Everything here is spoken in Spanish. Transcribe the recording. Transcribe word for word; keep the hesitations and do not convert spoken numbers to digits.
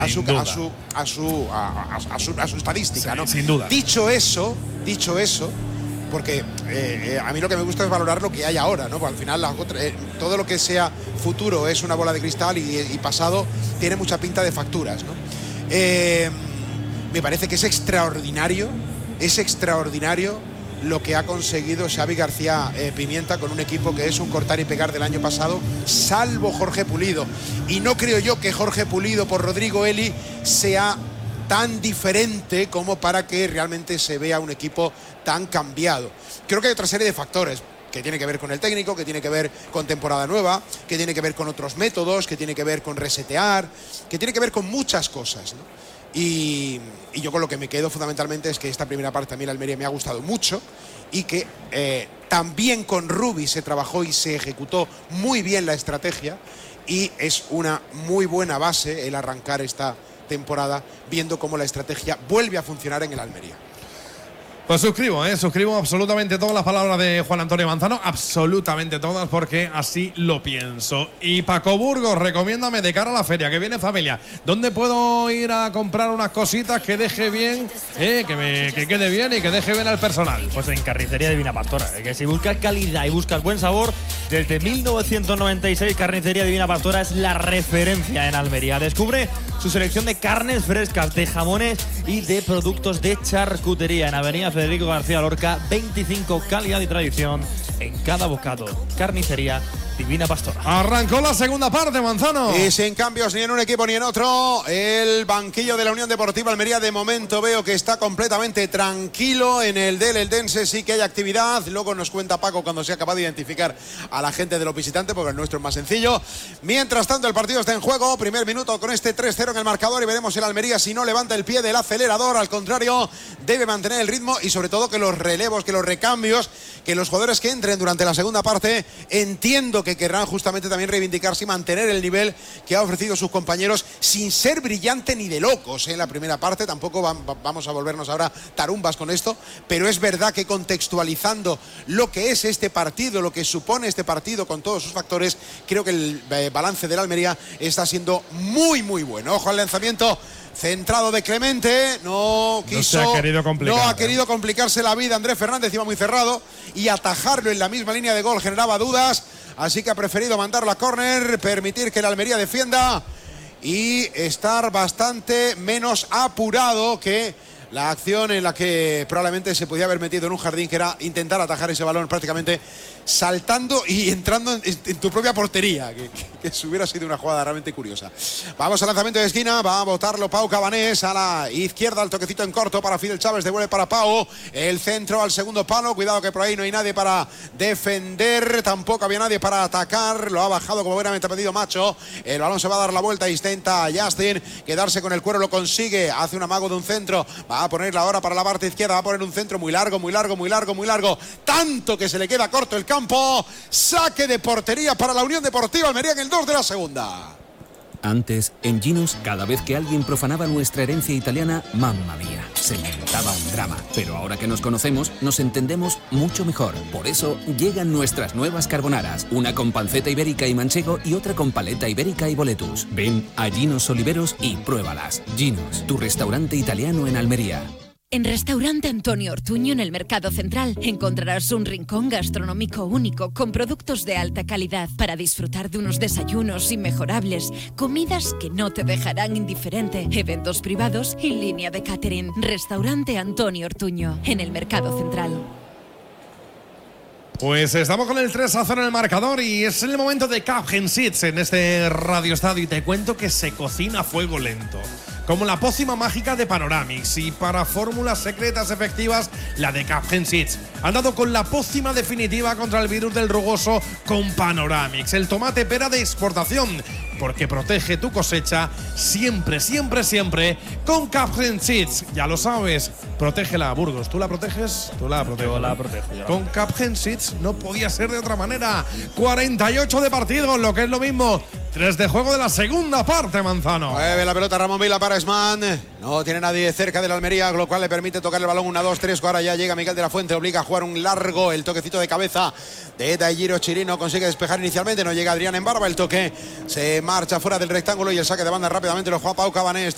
A su, a, su, a, su, a, a, su, a su estadística, sí, ¿no? Sin duda. Dicho eso, dicho eso, porque eh, eh, a mí lo que me gusta es valorar lo que hay ahora, ¿no? Porque al final la, eh, todo lo que sea futuro es una bola de cristal y, y pasado tiene mucha pinta de facturas, ¿no? Eh, me parece que es extraordinario, es extraordinario lo que ha conseguido Xavi García eh, Pimienta con un equipo que es un cortar y pegar del año pasado, salvo Jorge Pulido. Y no creo yo que Jorge Pulido por Rodrigo Eli sea tan diferente como para que realmente se vea un equipo tan cambiado. Creo que hay otra serie de factores que tiene que ver con el técnico, que tiene que ver con temporada nueva, que tiene que ver con otros métodos, que tiene que ver con resetear, que tiene que ver con muchas cosas, ¿no? Y, y yo con lo que me quedo fundamentalmente es que esta primera parte a mí la Almería me ha gustado mucho y que eh, también con Rubi se trabajó y se ejecutó muy bien la estrategia y es una muy buena base el arrancar esta temporada viendo cómo la estrategia vuelve a funcionar en el Almería. Pues suscribo, ¿eh? suscribo absolutamente todas las palabras de Juan Antonio Manzano, absolutamente todas, porque así lo pienso. Y Paco Burgos, recomiéndame de cara a la feria, que viene familia, ¿dónde puedo ir a comprar unas cositas que deje bien, eh, que, me, que quede bien y que deje bien al personal? Pues en Carnicería Divina Pastora, ¿eh? Que si buscas calidad y buscas buen sabor, desde mil novecientos noventa y seis Carnicería Divina Pastora es la referencia en Almería. Descubre su selección de carnes frescas, de jamones y de productos de charcutería en Avenida Federico García Lorca, veinticinco, calidad y tradición en cada bocado. Carnicería Divina Pastora. Arrancó la segunda parte, Manzano. Y sin cambios ni en un equipo ni en otro, el banquillo de la Unión Deportiva Almería de momento veo que está completamente tranquilo. En el del Eldense sí que hay actividad. Luego nos cuenta Paco cuando sea capaz de identificar a la gente de los visitantes, porque el nuestro es más sencillo. Mientras tanto, el partido está en juego. Primer minuto con este tres cero en el marcador y veremos el Almería si no levanta el pie del acelerador. Al contrario, debe mantener el ritmo y sobre todo que los relevos, que los recambios, que los jugadores que entren durante la segunda parte, entiendo que querrán justamente también reivindicarse y mantener el nivel que ha ofrecido sus compañeros sin ser brillante ni de locos en la primera parte. Tampoco va, va, vamos a volvernos ahora tarumbas con esto, pero es verdad que contextualizando lo que es este partido, lo que supone este partido con todos sus factores, creo que el eh, balance del Almería está siendo muy muy bueno. Ojo al lanzamiento centrado de Clemente, no quiso, no, se ha querido complicar, no ha querido complicarse la vida Andrés Fernández, iba muy cerrado y atajarlo en la misma línea de gol generaba dudas, así que ha preferido mandarlo a córner, permitir que el Almería defienda y estar bastante menos apurado que la acción en la que probablemente se podía haber metido en un jardín, que era intentar atajar ese balón prácticamente saltando y entrando en, en tu propia portería, que, que, que hubiera sido una jugada realmente curiosa. Vamos al lanzamiento de esquina, va a botarlo Pau Cabanés a la izquierda, el toquecito en corto para Fidel Chávez, devuelve para Pau, el centro al segundo palo, cuidado que por ahí no hay nadie para defender, tampoco había nadie para atacar, lo ha bajado como buenamente ha pedido Macho, el balón se va a dar la vuelta, intenta Justin quedarse con el cuero, lo consigue, hace un amago de un centro, va a ponerla ahora para la parte izquierda, va a poner un centro muy largo, muy largo, muy largo, muy largo, tanto que se le queda corto el campo, saque de portería para la Unión Deportiva Almería en el dos de la segunda. Antes, en Ginos, cada vez que alguien profanaba nuestra herencia italiana, mamma mía, se montaba un drama. Pero ahora que nos conocemos, nos entendemos mucho mejor. Por eso, llegan nuestras nuevas carbonaras. Una con panceta ibérica y manchego y otra con paleta ibérica y boletus. Ven a Ginos Oliveros y pruébalas. Ginos, tu restaurante italiano en Almería. En Restaurante Antonio Ortuño, en el Mercado Central, encontrarás un rincón gastronómico único con productos de alta calidad para disfrutar de unos desayunos inmejorables, comidas que no te dejarán indiferente, eventos privados y línea de catering. Restaurante Antonio Ortuño, en el Mercado Central. Pues estamos con el tres a cero en el marcador y es el momento de Capgen Seeds en este Radio Estadio y te cuento que se cocina a fuego lento, como la pócima mágica de Panoramix, y para fórmulas secretas efectivas, la de Capgen Seeds. Han dado con la pócima definitiva contra el virus del rugoso con Panoramix, el tomate pera de exportación, porque protege tu cosecha siempre, siempre, siempre con Capgen Seeds. Ya lo sabes, protégela, Burgos. ¿Tú la proteges? Tú la proteges. Yo la protejo. Yo la con Capgen Seeds no podía ser de otra manera. cuarenta y ocho de partido, lo que es lo mismo. tres de juego de la segunda parte, Manzano. Mueve la pelota Ramón Vila para Esman. No tiene nadie cerca del Almería, lo cual le permite tocar el balón. Una, dos, tres. Ahora ya llega Miguel de la Fuente. Obliga a jugar un largo. El toquecito de cabeza de Daigiro Chirino. Consigue despejar inicialmente. No llega Adrián en barba. El toque se marcha fuera del rectángulo y el saque de banda rápidamente lo juega Pau Cabanés.